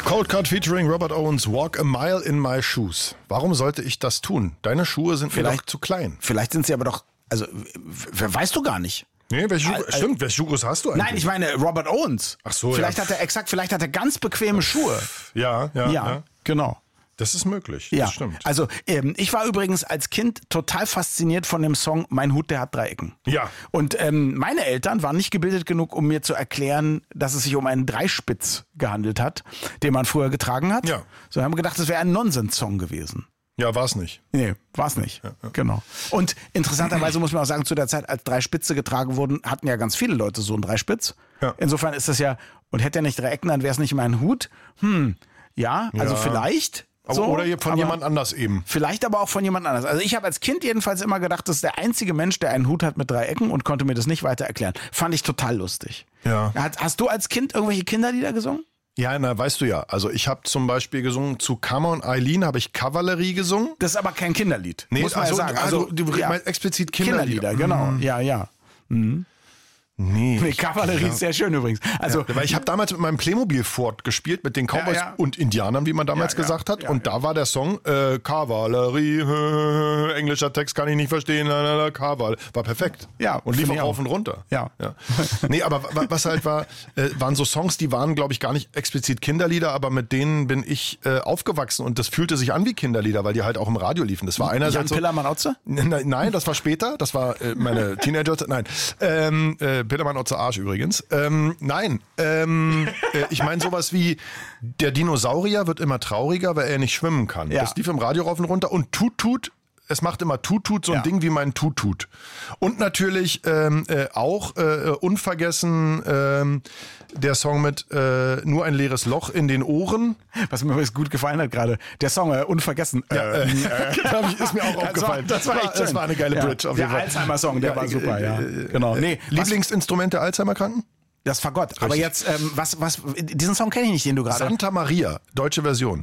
Cold Cut featuring Robert Owens, Walk a Mile in My Shoes. Warum sollte ich das tun? Deine Schuhe sind mir doch zu klein. Vielleicht sind sie aber doch, also weißt du gar nicht. Nee, welche Schuhe hast du eigentlich? Nein, ich meine Robert Owens. Ach so, vielleicht hat er ganz bequeme Schuhe. Ja, genau. Das ist möglich, Ja, das stimmt. Also ich war übrigens als Kind total fasziniert von dem Song Mein Hut, der hat 3 Ecken. Ja. Und meine Eltern waren nicht gebildet genug, um mir zu erklären, dass es sich um einen Dreispitz gehandelt hat, den man früher getragen hat. Ja. So haben wir gedacht, das wäre ein Nonsens-Song gewesen. Ja, war es nicht. Nee, war es nicht. Ja. Genau. Und interessanterweise muss man auch sagen, zu der Zeit, als Dreispitze getragen wurden, hatten ja ganz viele Leute so einen Dreispitz. Ja. Insofern ist das ja, und hätte er nicht 3 Ecken, dann wäre es nicht mein Hut. Also vielleicht. Aber oder von jemand anders eben. Vielleicht aber auch von jemand anders. Also ich habe als Kind jedenfalls immer gedacht, das ist der einzige Mensch, der einen Hut hat mit 3 Ecken und konnte mir das nicht weiter erklären. Fand ich total lustig. Ja. Hast du als Kind irgendwelche Kinderlieder gesungen? Ja, weißt du ja. Also ich habe zum Beispiel gesungen, zu Kammer und Eileen habe ich Kavallerie gesungen. Das ist aber kein Kinderlied, nee, muss man sagen. Also du meinst explizit Kinderlieder. Genau, ja. Mhm. Nee, Kavallerie ist sehr schön übrigens. Also, weil ich habe damals mit meinem Playmobil Fort gespielt, mit den Cowboys und Indianern, wie man damals gesagt hat. Und da war der Song Kavallerie, englischer Text kann ich nicht verstehen, Kaval. War perfekt. Ja, und lief auch rauf und runter. Ja. Nee, aber was halt war, waren so Songs, die waren, glaube ich, gar nicht explizit Kinderlieder, aber mit denen bin ich aufgewachsen und das fühlte sich an wie Kinderlieder, weil die halt auch im Radio liefen. Das war einerseits Jan Pillermann-Otze? Nein, das war später. Das war meine Teenager. Nein. Petermann Otze Arsch übrigens. Ich meine sowas wie der Dinosaurier wird immer trauriger, weil er nicht schwimmen kann. Ja. Das lief im Radio rauf und runter und Tut, es macht immer Tut, so ein Ding wie mein Tut. Und natürlich auch unvergessen der Song mit Nur ein leeres Loch in den Ohren. Was mir übrigens gut gefallen hat gerade, der Song Unvergessen. Ist mir auch aufgefallen. Das war echt schön. Das war eine geile Bridge. Auf jeden Fall. Der Alzheimer-Song, der war super, genau. Nee, Lieblingsinstrument der Alzheimer-Kranken? Das Fagott. Aber jetzt, diesen Song kenne ich nicht, den du gerade... Santa Maria, deutsche Version.